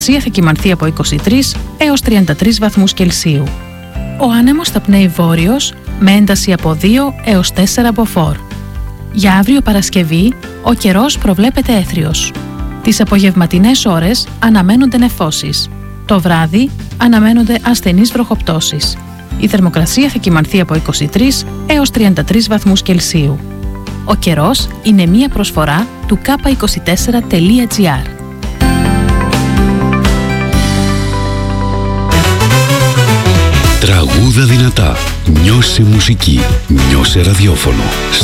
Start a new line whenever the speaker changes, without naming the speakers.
Θα κυμανθεί από 23 έως 33 βαθμούς Κελσίου. Ο άνεμος θα πνέει βόρειος με ένταση από 2 έως 4 μποφόρ. Για αύριο Παρασκευή ο καιρός προβλέπεται έθριος. Τις απογευματινές ώρες αναμένονται νεφώσεις. Το βράδυ αναμένονται ασθενείς βροχοπτώσεις. Η θερμοκρασία θα κυμανθεί από 23 έως 33 βαθμούς Κελσίου. Ο καιρός είναι μία προσφορά του k24.gr.
Τραγούδα δυνατά. Νιώσε μουσική. Νιώσε ραδιόφωνο.